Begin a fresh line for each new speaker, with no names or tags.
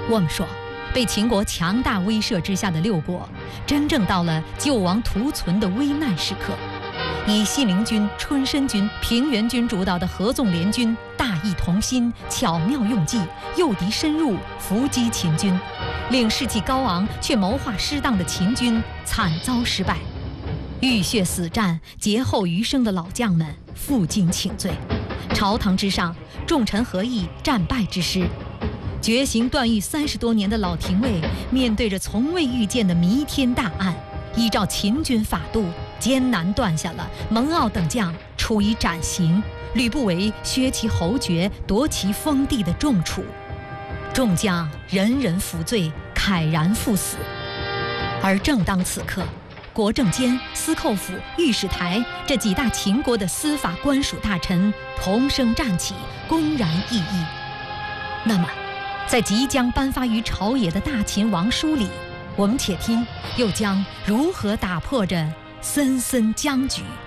我们说，被秦国强大威慑之下的六国，真正到了救亡图存的危难时刻。以信陵君、春申君、平原君主导的合纵联军，大义同心，巧妙用计，诱敌深入，伏击秦军，令士气高昂却谋划失当的秦军惨遭失败。浴血死战、劫后余生的老将们负荆请罪，朝堂之上，众臣合议战败之师。绝行断狱30多年的老廷尉，面对着从未遇见的弥天大案，依照秦军法度，艰难断下了蒙骜等将处以斩刑，吕不韦削其侯爵，夺其封地的重处。众将人人服罪，慨然赴死。而正当此刻，国政监、司寇府、御史台这几大秦国的司法官属大臣同声站起，公然异议。那么，在即将颁发于朝野的大秦王书里，我们且听又将如何打破这森森僵局。